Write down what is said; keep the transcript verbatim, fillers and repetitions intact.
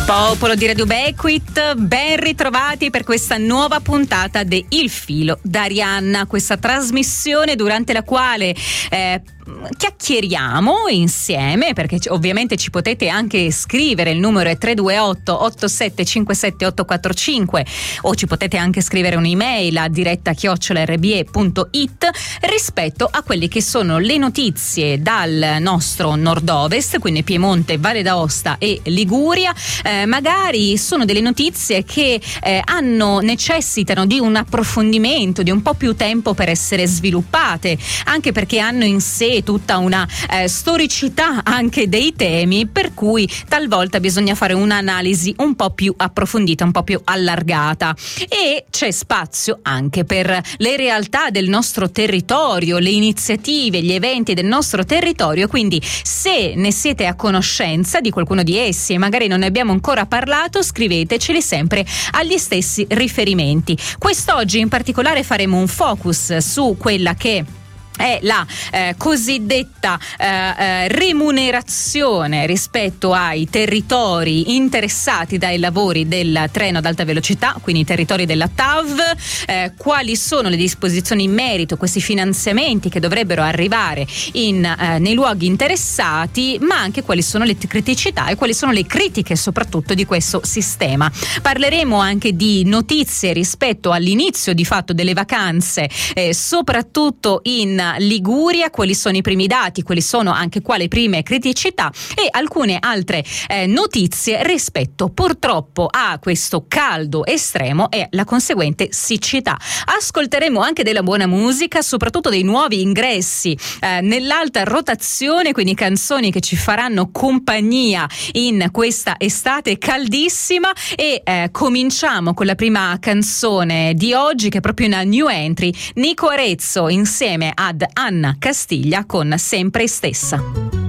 Popolo di Radio Becquit, ben ritrovati per questa nuova puntata de Il Filo d'Arianna, questa trasmissione durante la quale eh, chiacchieriamo insieme, perché ovviamente ci potete anche scrivere, il numero è tre due otto otto sette cinque sette otto quattro cinque, o ci potete anche scrivere un'email a diretta chiocciola erre bi e punto it rispetto a quelle che sono le notizie dal nostro nord-ovest, quindi Piemonte, Valle d'Aosta e Liguria. Eh, magari sono delle notizie che eh, hanno necessitano di un approfondimento, di un po' più tempo per essere sviluppate, anche perché hanno in sé tutta una eh, storicità anche dei temi, per cui talvolta bisogna fare un'analisi un po' più approfondita, un po' più allargata, e c'è spazio anche per le realtà del nostro territorio, le iniziative, gli eventi del nostro territorio. Quindi se ne siete a conoscenza di qualcuno di essi e magari non ne abbiamo ancora parlato, scriveteceli sempre agli stessi riferimenti. Quest'oggi in particolare faremo un focus su quella che è la eh, cosiddetta eh, eh, remunerazione rispetto ai territori interessati dai lavori del treno ad alta velocità, quindi i territori della T A V, eh, quali sono le disposizioni in merito, questi finanziamenti che dovrebbero arrivare in, eh, nei luoghi interessati, ma anche quali sono le criticità e quali sono le critiche soprattutto di questo sistema. Parleremo anche di notizie rispetto all'inizio di fatto delle vacanze, eh, soprattutto in Liguria, quali sono i primi dati, quali sono anche quali prime criticità e alcune altre eh, notizie rispetto purtroppo a questo caldo estremo e la conseguente siccità. Ascolteremo anche della buona musica, soprattutto dei nuovi ingressi eh, nell'alta rotazione, quindi canzoni che ci faranno compagnia in questa estate caldissima, e eh, cominciamo con la prima canzone di oggi, che è proprio una new entry, Nico Arezzo insieme ad Anna Castiglia con Sempre Stessa.